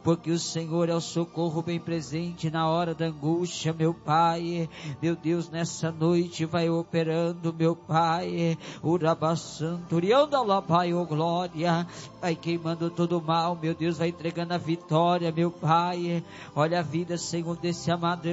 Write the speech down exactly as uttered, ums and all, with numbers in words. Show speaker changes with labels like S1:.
S1: porque o Senhor é o socorro bem presente na hora da angústia, meu Pai. Meu Deus, nessa noite vai operando, meu Pai, Urabaçanto, Uriandalabai, oh glória, vai queimando todo o mal, meu Deus, vai entregando a vitória, meu Pai. Olha a vida, Senhor, desse amado